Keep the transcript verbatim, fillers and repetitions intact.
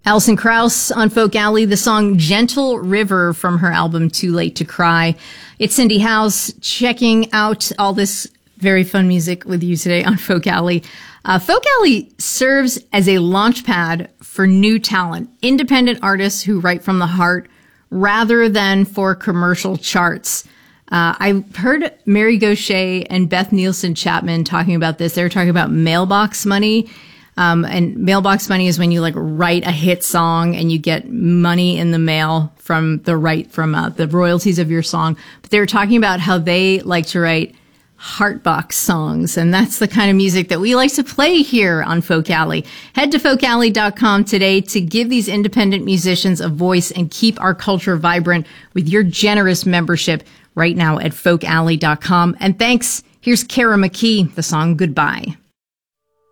Alison Krauss on Folk Alley, the song Gentle River from her album Too Late to Cry. It's Cindy House checking out all this very fun music with you today on Folk Alley. Uh, Folk Alley serves as a launch pad for new talent, independent artists who write from the heart rather than for commercial charts. Uh, I heard Mary Gauthier and Beth Nielsen Chapman talking about this. They were talking about mailbox money. Um, and mailbox money is when you like write a hit song and you get money in the mail from the right, from uh, the royalties of your song. But they were talking about how they like to write Heartbox songs. And that's the kind of music that we like to play here on Folk Alley. Head to folk alley dot com today to give these independent musicians a voice and keep our culture vibrant with your generous membership right now at folk alley dot com. And thanks. Here's Kara McKee, the song Goodbye.